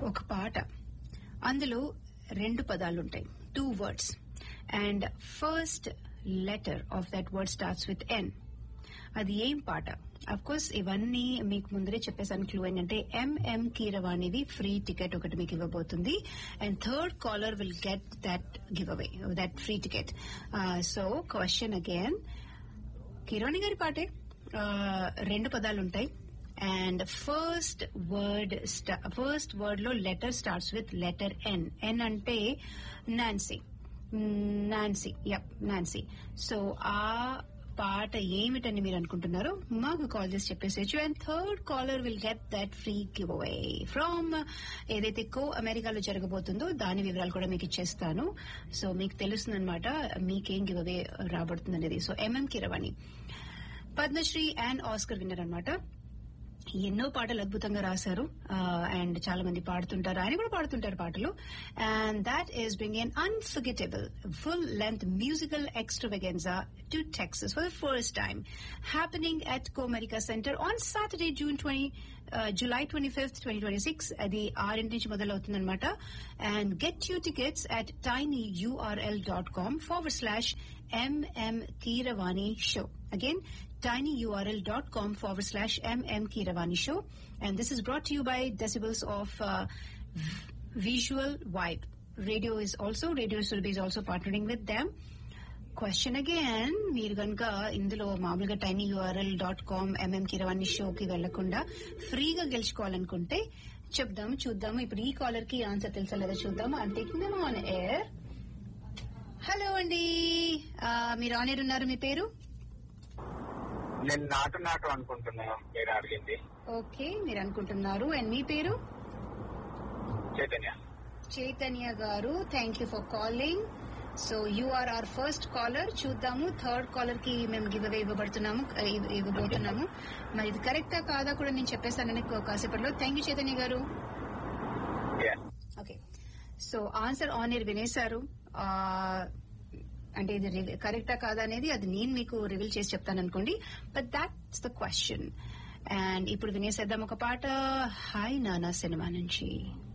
ఒక పాట, అందులో 2 పదాలుంటాయి, 2 words, and first letter of that word starts with an. అది ఏం పాట? అఫ్ కోర్స్ ఇవన్నీ మీకు ముందరే చెప్పేసాను. క్లూ ఏంటంటే ఎంఎం కీరవాణిది ఫ్రీ టికెట్ ఒకటి మీకు ఇవ్వబోతుంది, and third caller will get that give away, that free ticket. So question again, Keeravani గారి పాటే, 2 పదాలుంటాయి, అండ్ ఫస్ట్ వర్డ్ లో letter starts with letter N. ఎన్ అంటే నాన్సీ. సో ఆ పాట ఏమిటని మీరు అనుకుంటున్నారు? మాకు కాల్ చేసి చెప్పేసేచ్చు, and third caller will get that free give away from ఏదైతే అమెరికాలో జరగబోతుందో దాని వివరాలు కూడా మీకు ఇచ్చేస్తాను. సో మీకు తెలుస్తుందన్నమాట మీకేం గివ్ అవే రాబడుతుంది అనేది. So MM Keeravani Padmashri and Oscar winner అన్నమాట. ఎన్నో పాటలు అద్భుతంగా రాశారు, అండ్ చాలా మంది పాడుతుంటారు, ఆయన కూడా పాడుతుంటారు పాటలు. And that is bringing N unforgettable full length musical ఎక్స్ట్రావెగెన్సా to Texas for the first time, happening at Comerica centre on Saturday July 25th, 2026. అది 6 నుంచి మొదలవుతుందన్నమాట. And get you tickets at tinyurl.com/mmkeeravani show. Again, tinyurl.com/mmkeeravani show. And this is brought to you by Decibels of Visual Vibe. Radio Surabhi is also partnering with them. Question again, మీరు కనుక ఇందులో మామూలుగా tinyurl.com mmkeeravani షోకి వెళ్లకుండా ఫ్రీగా గెలుచుకోవాలనుకుంటే చూద్దాము. ఇప్పుడు ఈ కాలర్ కి ఆన్సర్ తెలుసా లేదా చూద్దాము. I'm taking them on air. Hello అండి, మీరు ఆన్ ఎయిర్ ఉన్నారు. మీ పేరు? నేను నాటు అనుకుంటున్నాను. మీరు అడిగింది ఓకే, మీరు అనుకుంటున్నారు. అండ్ మీ పేరు? చైతన్య గారు. Thank you for calling. So you are our first caller. చూద్దాము థర్డ్ కాలర్ కి మేము గివ్ అవే ఇవ్వబోతున్నాము. మరి ఇది కరెక్టా కాదా కూడా నేను చెప్పేస్తానని కాసేపట్లో. థ్యాంక్ యూ చైతన్య గారు. Okay, so answer on air వినేశారు. అంటే ఇది కరెక్టా కాదా అనేది అది నేను మీకు రివీల్ చేసి చెప్తాను అనుకోండి. But that's the question. And ఇప్పుడు వినేసేద్దాం ఒక పాట, హాయ్ నానా సినిమా నుంచి.